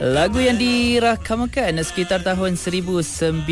Lagu yang dirakamkan sekitar tahun 1966,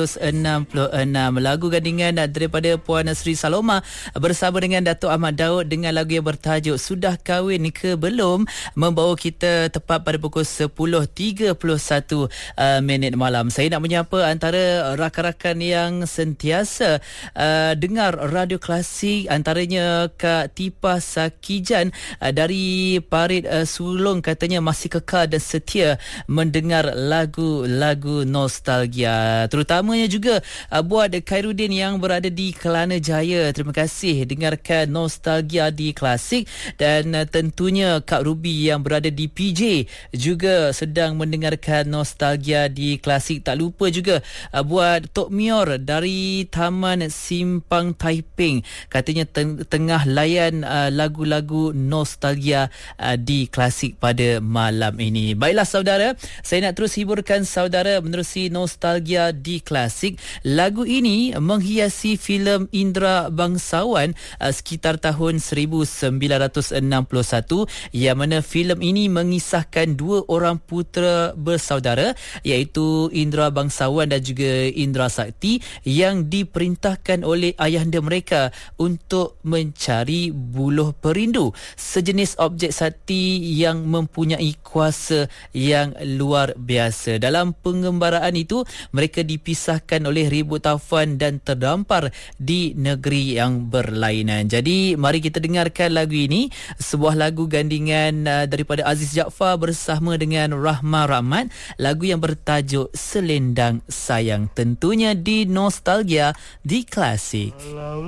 lagu gandingan daripada Puan Sri Saloma bersama dengan Datuk Ahmad Daud dengan lagu yang bertajuk Sudah Kahwin ke Belum, membawa kita tepat pada pukul 10.31 minit malam. Saya nak menyapa antara rakan-rakan yang sentiasa dengar radio klasik, antaranya Kak Tipa Sakijan dari Parit Sulong, katanya masih kekal dan setia mendengar lagu-lagu nostalgia. Terutamanya juga buat Khairuddin yang berada di Kelana Jaya. Terima kasih dengarkan nostalgia di Klasik. Dan tentunya Kak Ruby yang berada di PJ juga sedang mendengarkan nostalgia di Klasik. Tak lupa juga buat Tok Mior dari Taman Simpang Taiping, katanya tengah layan lagu-lagu nostalgia di Klasik pada malam ini. Baiklah saudara, saya nak terus hiburkan saudara menerusi nostalgia di Klasik. Lagu ini menghiasi filem Indra Bangsawan sekitar tahun 1961, yang mana filem ini mengisahkan dua orang putera bersaudara, iaitu Indra Bangsawan dan juga Indra Sakti, yang diperintahkan oleh ayahanda mereka untuk mencari buluh perindu, sejenis objek sakti yang mempunyai kuasa yang luar biasa. Dalam pengembaraan itu, mereka dipisahkan oleh ribut taufan dan terdampar di negeri yang berlainan. Jadi, mari kita dengarkan lagu ini, sebuah lagu gandingan daripada Aziz Jaafar bersama dengan Rahma Rahmat, lagu yang bertajuk Selendang Sayang, tentunya di nostalgia di Klasik.